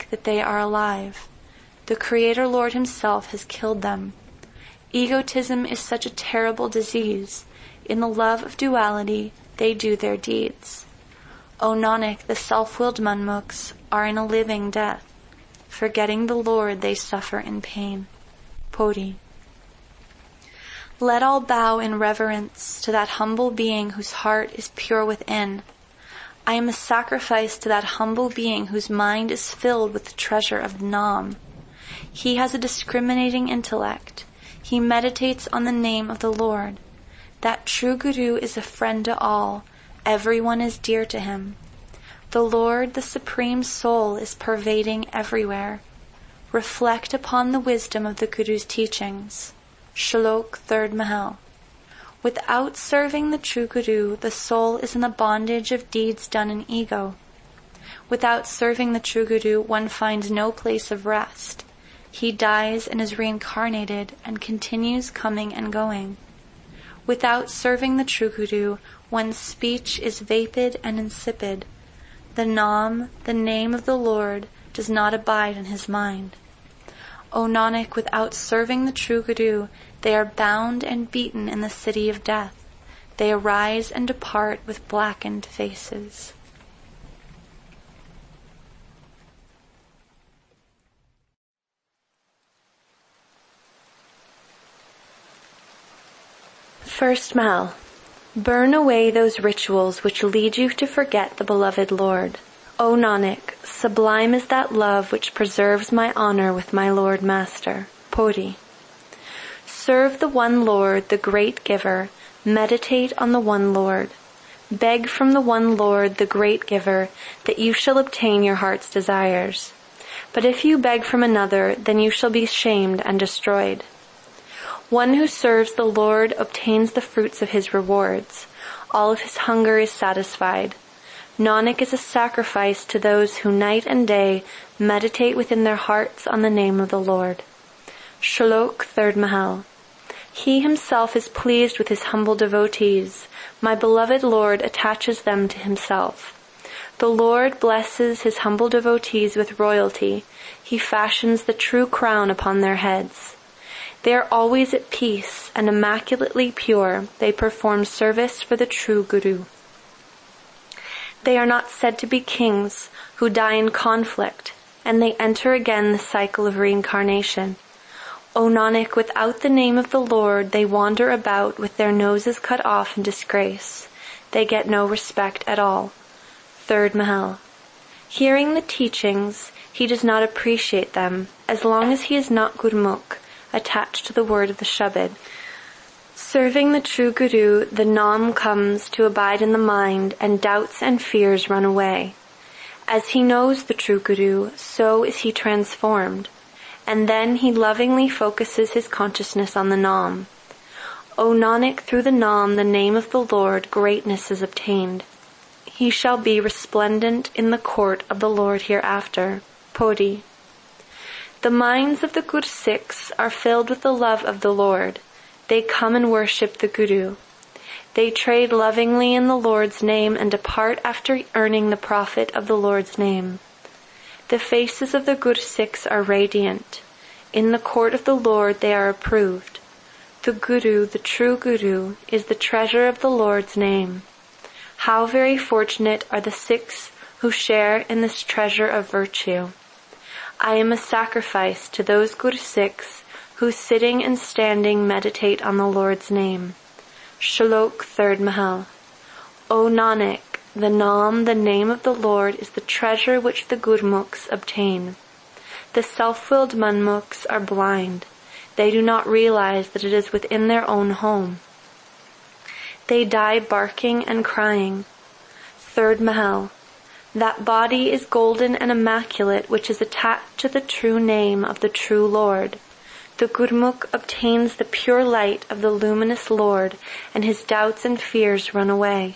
think that they are alive. The Creator Lord himself has killed them. Egotism is such a terrible disease. In the love of duality, they do their deeds. O Nanak, the self-willed manmukhs are in a living death. Forgetting the Lord, they suffer in pain. Poti. Let all bow in reverence to that humble being whose heart is pure within. I am a sacrifice to that humble being whose mind is filled with the treasure of Nam. He has a discriminating intellect. He meditates on the name of the Lord. That true Guru is a friend to all. Everyone is dear to him. The Lord, the Supreme Soul, is pervading everywhere. Reflect upon the wisdom of the Guru's teachings. Shlok 3rd Mahal. Without serving the true Guru, the soul is in the bondage of deeds done in ego. Without serving the true Guru, one finds no place of rest. He dies and is reincarnated and continues coming and going. Without serving the true Guru, one's speech is vapid and insipid. The Nam, the name of the Lord, does not abide in his mind. O Nanak, without serving the true Guru, they are bound and beaten in the city of death. They arise and depart with blackened faces. First Mahal. Burn away those rituals which lead you to forget the beloved Lord. O Nanak, sublime is that love which preserves my honor with my Lord Master. Poti. Serve the one Lord, the great giver. Meditate on the one Lord. Beg from the one Lord, the great giver, that you shall obtain your heart's desires. But if you beg from another, then you shall be shamed and destroyed. One who serves the Lord obtains the fruits of his rewards. All of his hunger is satisfied. Nanak is a sacrifice to those who night and day meditate within their hearts on the name of the Lord. Shlok 3rd Mahal. He himself is pleased with his humble devotees. My beloved Lord attaches them to himself. The Lord blesses his humble devotees with royalty. He fashions the true crown upon their heads. They are always at peace and immaculately pure. They perform service for the true Guru. They are not said to be kings who die in conflict, and they enter again the cycle of reincarnation. O Nanak, without the name of the Lord, they wander about with their noses cut off in disgrace. They get no respect at all. 3rd Mahal. Hearing the teachings, he does not appreciate them, as long as he is not Gurmukh, attached to the word of the Shabad. Serving the true Guru, the Nam comes to abide in the mind, and doubts and fears run away. As he knows the true Guru, so is he transformed, and then he lovingly focuses his consciousness on the Nam. O Nanak, through the Nam, the name of the Lord, greatness is obtained. He shall be resplendent in the court of the Lord hereafter. Poti. The minds of the Gursikhs are filled with the love of the Lord. They come and worship the Guru. They trade lovingly in the Lord's name and depart after earning the profit of the Lord's name. The faces of the Gursikhs are radiant. In the court of the Lord they are approved. The Guru, the true Guru, is the treasure of the Lord's name. How very fortunate are the Sikhs who share in this treasure of virtue. I am a sacrifice to those Gursikhs who sitting and standing meditate on the Lord's name. Shlok 3rd Mahal. O Nanak, the Nam, the name of the Lord, is the treasure which the Gurmukhs obtain. The self-willed manmukhs are blind. They do not realize that it is within their own home. They die barking and crying. 3rd Mahal. That body is golden and immaculate which is attached to the true name of the true Lord. The Gurmukh obtains the pure light of the luminous Lord, and his doubts and fears run away.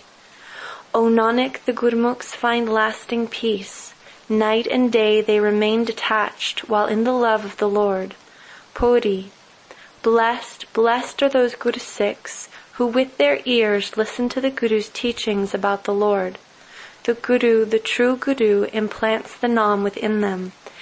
O Nanak, the Gurmukhs find lasting peace. Night and day they remain detached while in the love of the Lord. Poti. Blessed, blessed are those Gursikhs who with their ears listen to the Guru's teachings about the Lord. The Guru, the true Guru, implants the Nam within them,